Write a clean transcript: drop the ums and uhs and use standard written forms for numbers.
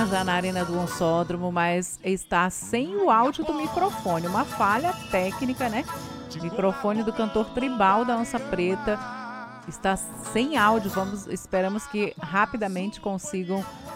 já na Arena do Onsódromo, mas está sem o áudio do microfone. Uma falha técnica, né? Microfone do cantor tribal da Onça Preta está sem áudio. Esperamos que rapidamente consigam